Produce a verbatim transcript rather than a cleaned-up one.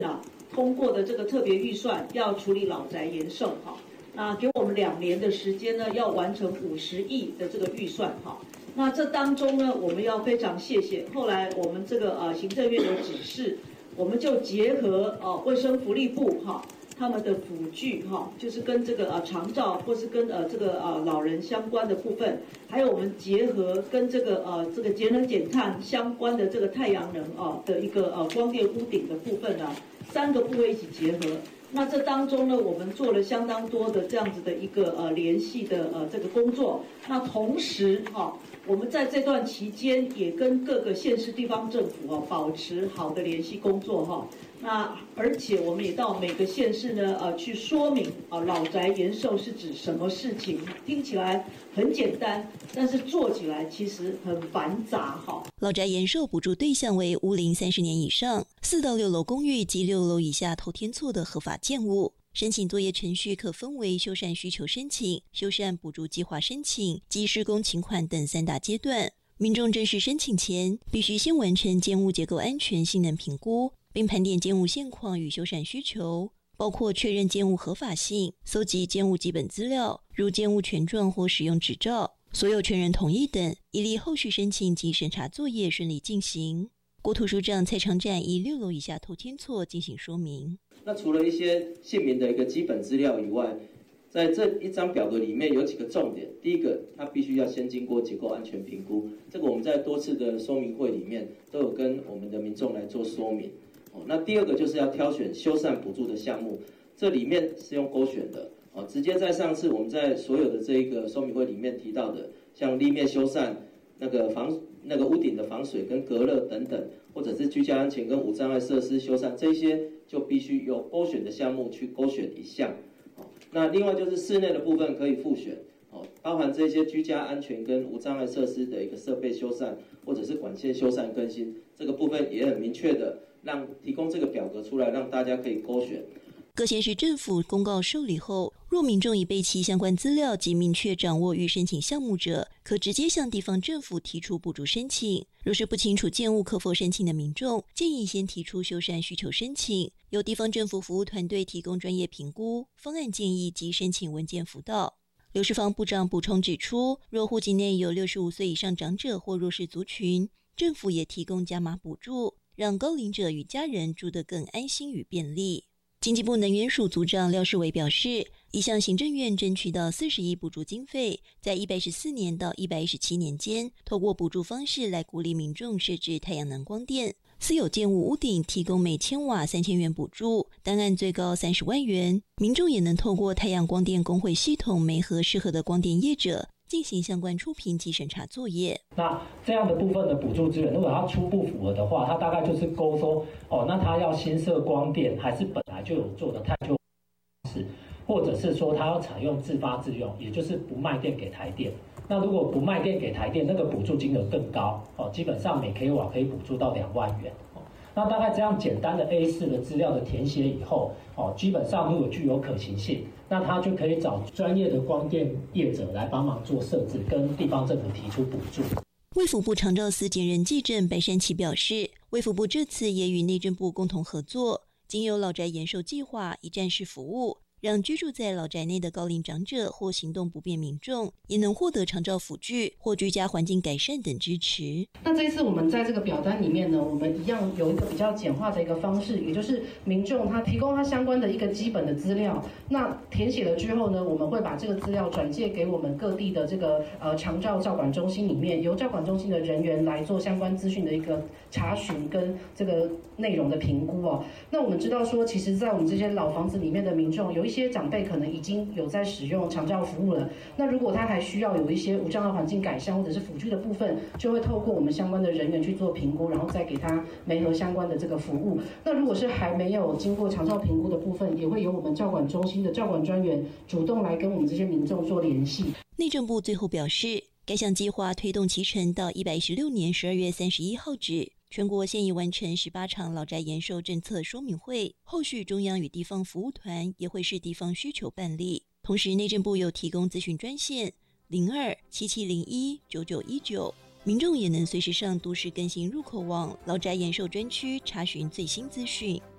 啊通过的这个特别预算要处理老宅延寿哈，那给我们两年的时间呢，要完成五十亿的这个预算哈。那这当中呢，我们要非常谢谢后来我们这个呃行政院的指示，我们就结合呃卫生福利部哈。他们的辅具哈，就是跟这个呃长照或是跟呃这个呃老人相关的部分，还有我们结合跟这个呃这个节能减碳相关的这个太阳能啊的一个呃光电屋顶的部分呢，三个部位一起结合。那这当中呢，我们做了相当多的这样子的一个呃联系的呃这个工作。那同时哈，我们在这段期间也跟各个县市地方政府啊保持好的联系工作哈。那而且我们也到每个县市呢，呃，去说明啊、呃，老宅延寿是指什么事情？听起来很简单，但是做起来其实很繁杂哈。 老宅延寿补助对象为屋龄三十年以上、四到六楼公寓及六楼以下透天厝的合法建物。申请作业程序可分为修缮需求申请、修缮补助计划申请及施工请款等三大阶段。民众正式申请前，必须先完成建物结构安全性能评估，并盘点建物现况与修缮需求，包括确认建物合法性、搜集建物基本资料，如建物权状或使用执照、所有权人同意等，以利后续申请及审查作业顺利进行。国土署长蔡长展以六楼以下透天厝进行说明。 那除了一些姓名的一个基本资料以外，在这一张表格里面有几个重点。第一个，它必须要先经过结构安全评估，这个我们在多次的说明会里面都有跟我们的民众来做说明。哦，那第二个就是要挑选修缮补助的项目，这里面是用勾选的。哦，直接在上次我们在所有的这一个说明会里面提到的，像立面修缮、那个防那个屋顶的防水跟隔热等等，或者是居家安全跟无障碍设施修缮，这些就必须由勾选的项目去勾选一项。那另外就是室内的部分可以复选，哦，包含这些居家安全跟无障碍设施的一个设备修缮，或者是管线修缮更新，这个部分也很明确的让提供这个表格出来，让大家可以勾选。 各县市政府公告受理后，若民众已备齐相关资料及明确掌握欲申请项目者，可直接向地方政府提出补助申请。若是不清楚建物可否申请的民众，建议先提出修缮需求申请，由地方政府服务团队提供专业评估、方案建议及申请文件辅导。刘世芳部长补充指出，若户籍内有六十五岁以上长者或弱势族群，政府也提供加码补助，让高龄者与家人住得更安心与便利。经济部能源署组长廖世伟表示，已向行政院争取到四十亿补助经费，在一百一十四年到一百一十七年间，透过补助方式来鼓励民众设置太阳能光电。私有建物屋顶提供每千瓦三千元补助，单案最高三十万元。民众也能透过太阳光电工会系统媒合适合的光电业者，进行相关出评及审查作业。 那这样的部分的补助资源，如果它初步符合的话，它大概就是勾说，哦，那它要新设光电，还是本来就有做的太旧方式，或者是说它要采用自发自用，也就是不卖电给台电。那如果不卖电给台电，那个补助金额更高，哦，基本上每 k 瓦可以补助到两万元。那大概这样简单的 A 四 的资料的填写以后，哦，基本上如果具有可行性，那他就可以找专业的光电业者来帮忙做设置，跟地方政府提出补助。 卫福部长照司检人技正白山奇表示，卫福部这次也与内政部共同合作，经由老宅延寿计划一站式服务，让居住在老宅内的高龄长者或行动不便民众也能获得长照辅具或居家环境改善等支持。 那这一次我们在这个表单里面呢，我们一样有一个比较简化的一个方式，也就是民众他提供他相关的一个基本的资料，那填写了之后呢，我们会把这个资料转介给我们各地的这个呃长照照管中心里面，由照管中心的人员来做相关资讯的一个查询跟这个内容的评估哦。那我们知道说，其实在我们这些老房子里面的民众，有一些长辈可能已经有在使用长照服务了，那如果他还需要有一些无障碍环境改善或者是辅具的部分，就会透过我们相关的人员去做评估，然后再给他媒合相关的这个服务。那如果是还没有经过长照评估的部分，也会由我们照管中心的照管专员主动来跟我们这些民众做联系。 内政部最后表示，该项计划推动期程到一百一十六年十二月三十一号止。全国现已完成十八场老宅延寿政策说明会，后续中央与地方服务团也会视地方需求办理。同时，内政部有提供咨询专线零二七七零一九九一九，民众也能随时上都市更新入口网老宅延寿专区查询最新资讯。